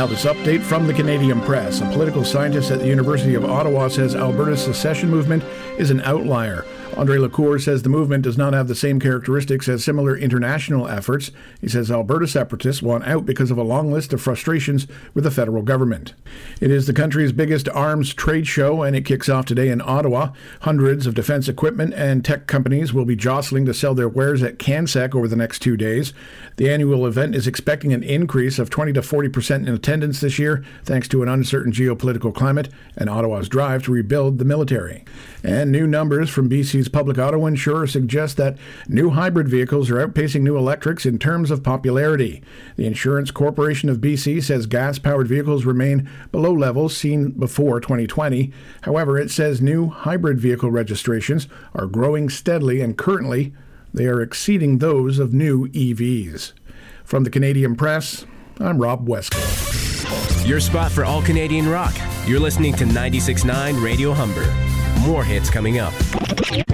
Now this update from the Canadian Press. A political scientist at the University of Ottawa says Alberta's secession movement is an outlier. Andre Lacour says the movement does not have the same characteristics as similar international efforts. He says Alberta separatists want out because of a long list of frustrations with the federal government. It is the country's biggest arms trade show, and it kicks off today in Ottawa. Hundreds of defense equipment and tech companies will be jostling to sell their wares at CanSec over the next 2 days. The annual event is expecting an increase of 20 to 40% in attendance this year, thanks to an uncertain geopolitical climate and Ottawa's drive to rebuild the military. And new numbers from BC's public auto insurer suggest that new hybrid vehicles are outpacing new electrics in terms of popularity. The Insurance Corporation of BC says gas-powered vehicles remain below levels seen before 2020. However, it says new hybrid vehicle registrations are growing steadily, and currently they are exceeding those of new EVs. From the Canadian Press, I'm Rob Westcott. Your spot for all Canadian rock. You're listening to 96.9 Radio Humber. More hits coming up.